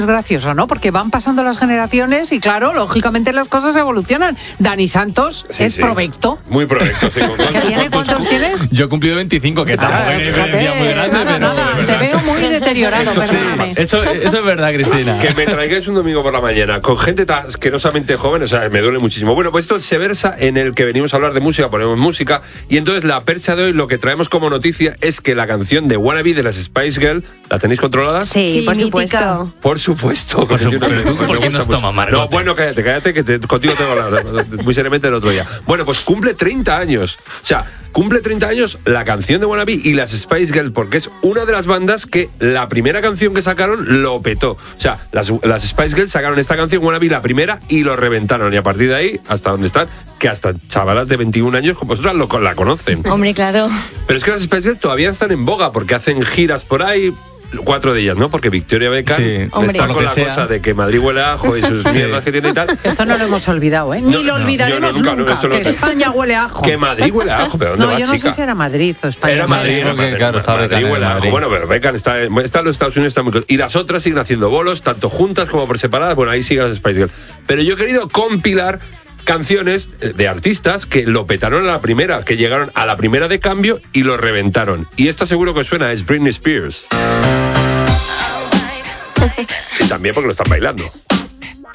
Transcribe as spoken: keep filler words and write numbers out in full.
Es gracioso, ¿no? Porque van pasando las generaciones y, claro, lógicamente las cosas evolucionan. Dani Santos sí, es sí. provecto. Muy provecto, sí. ¿Qué tiene? ¿Cuántos tienes? Yo he cumplido veinticinco, que tampoco Ah, es fíjate, una diferencia muy grande, nada, pero... nada, de te verdad, veo muy deteriorado, Esto sí, perdóname. eso, eso es verdad, Cristina. Que me traigáis un domingo por la mañana con gente tan asquerosamente joven, o sea, me duele muchísimo. Bueno, pues esto se versa en el que venimos a hablar de música, ponemos música, y entonces la percha de hoy lo que traemos como noticia es que la canción de Wannabe de las Spice Girls, ¿la tenéis controlada? Sí, Sí, por mítica. supuesto. Por supuesto. Por porque yo supuesto. no- ¿Por me qué gusta nos mucho. toma, Margot? No, bueno, cállate, cállate, que te- contigo tengo la, muy seriamente el otro día. Bueno, pues cumple treinta años. O sea, cumple treinta años la canción de Wannabe y las Spice Girls, porque es una de las bandas que la primera canción que sacaron lo petó. O sea, las, las Spice Girls sacaron esta canción, Wannabe, la primera, y lo reventaron. Y a partir de ahí, hasta donde están, que hasta chavalas de veintiún años como vosotras lo, la conocen. Hombre, claro. Pero es que las Spice Girls todavía están en boga, porque hacen giras por ahí. Cuatro de ellas, ¿no? Porque Victoria Beckham Sí. Hombre. está Lo con que la sea. cosa de que Madrid huele a ajo y sus mierdas que tiene y tal. Esto no lo hemos olvidado, ¿eh? Ni No, lo no, olvidaremos yo no, nunca, nunca, no, esto no- que España huele a ajo. Que Madrid huele a ajo, pero ¿dónde No, va, yo no chica? sé si era Madrid o España. Era Madrid, Creo era que, Madrid, claro, estaba Madrid Beckham en huele a ajo. Madrid. Bueno, pero Beckham está, está en los Estados Unidos, está muy co- y las otras siguen haciendo bolos, tanto juntas como por separadas. Bueno, ahí siguen las Spice Girls. Pero yo he querido compilar canciones de artistas que lo petaron a la primera, que llegaron a la primera de cambio y lo reventaron. Y esta seguro que suena, es Britney Spears. Y también porque lo están bailando.